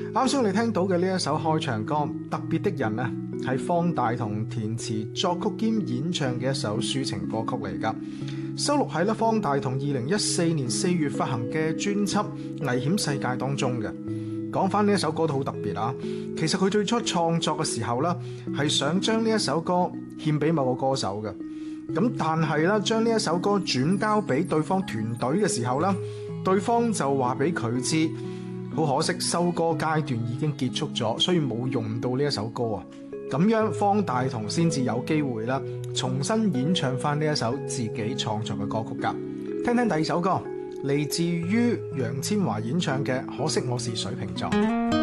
啱先我哋聽到嘅呢一首開場歌《特別的人》啊，係方大同填詞作曲兼演唱嘅一首抒情歌曲嚟㗎，收錄喺方大同2014年4月發行嘅專輯《危險世界》當中嘅。講翻呢一首歌都好特別啊！其實佢最初創作嘅時候呢，係想將呢一首歌獻俾某個歌手嘅。咁但係咧，將呢一首歌轉交俾對方團隊嘅時候呢，對方就話俾佢知，好可惜收歌階段已經結束咗，所以冇用到呢一首歌啊。咁樣方大同先至有機會啦，重新演唱翻呢一首自己創作嘅歌曲㗎。聽聽第二首歌，嚟自於楊千嬅演唱嘅《可惜我是水瓶座》。